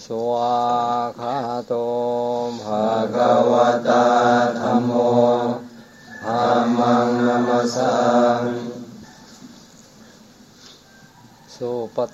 สวากขาโตภะคะวะตาธัมโมธัมมังนัมสสามิสุป